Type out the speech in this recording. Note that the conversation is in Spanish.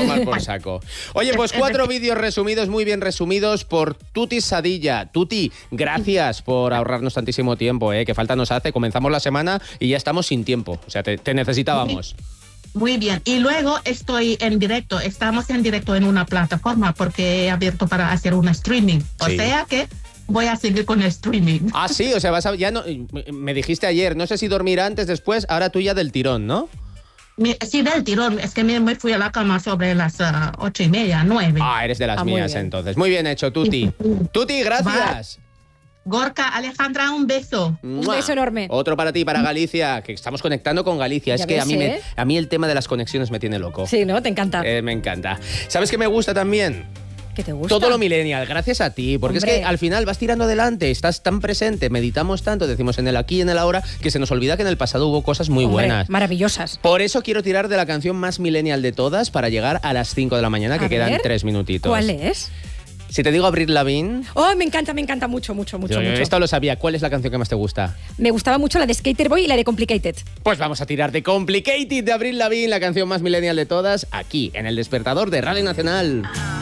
tomar por saco. Oye, pues 4 vídeos resumidos, muy bien resumidos por Tuti Sadilla. Tuti, gracias por ahorrarnos tantísimo tiempo, que falta nos hace. Comenzamos la semana y ya estamos sin tiempo. O sea, te necesitábamos. Muy bien. Y luego estoy en directo. Estamos en directo en una plataforma porque he abierto para hacer un streaming. O sea que voy a seguir con el streaming. Ah, sí, o sea, ya no, me dijiste ayer, no sé si dormir antes, después, ahora tú ya del tirón, ¿no? Sí, del tirón. Es que me fui a la cama sobre las 8:30, 9. Ah, eres de las mías entonces. Muy bien hecho, Tuti. Tuti, gracias. Gorka, Alejandra, un beso. Un beso enorme. Otro para ti, para Galicia, que estamos conectando con Galicia. Es que a mí el tema de las conexiones me tiene loco. Sí, ¿no? Te encanta. Me encanta. ¿Sabes qué me gusta también? ¿Qué te gusta? Todo lo millennial, gracias a ti, porque Hombre. es que al final vas tirando adelante, estás tan presente, meditamos tanto, decimos en el aquí y en el ahora, que se nos olvida que en el pasado hubo cosas muy buenas. Maravillosas. Por eso quiero tirar de la canción más millennial de todas para llegar a las 5 de la mañana, que quedan 3 minutitos. ¿Cuál es? Si te digo Avril Lavigne... Oh, me encanta mucho. Yo esto lo sabía. ¿Cuál es la canción que más te gusta? Me gustaba mucho la de Skater Boy y la de Complicated. Pues vamos a tirar de Complicated de Avril Lavigne, la canción más millennial de todas, aquí, en El Despertador de Radio Nacional.